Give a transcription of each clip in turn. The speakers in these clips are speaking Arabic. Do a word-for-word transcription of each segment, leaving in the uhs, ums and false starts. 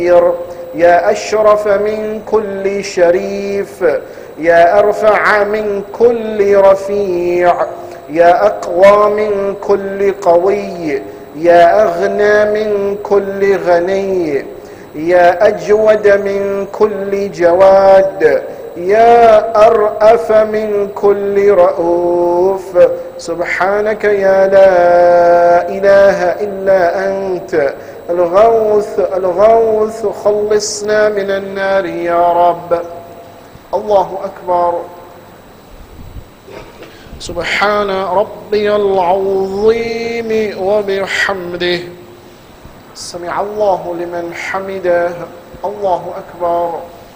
يا أشرف من كل شريف، يا أرفع من كل رفيع، يا أقوى من كل قوي، يا أغنى من كل غني، يا أجود من كل جواد، يا أرأف من كل رؤوف. سبحانك يا لا إله إلا أنت الغوث الغوث، خلصنا من النار يا رب. الله أكبر. سبحان ربي العظيم وبحمده. سمع الله لمن حمده. الله أكبر.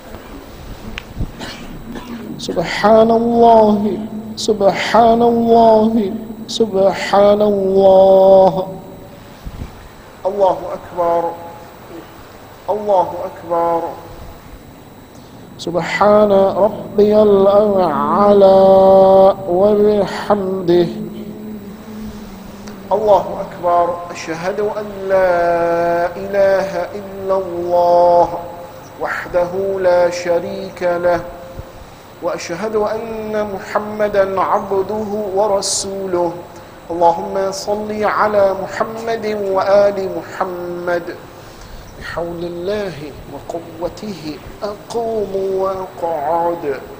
سبحان الله سبحان الله سبحان الله. الله أكبر. الله أكبر. سبحان ربي الأعلى وبحمده. الله أكبر. أشهد أن لا إله إلا الله وحده لا شريك له، وأشهد أن محمدًا عبده ورسوله. اللهم صل على محمد وآل محمد. بحول الله وقوته أقوم وأقعد.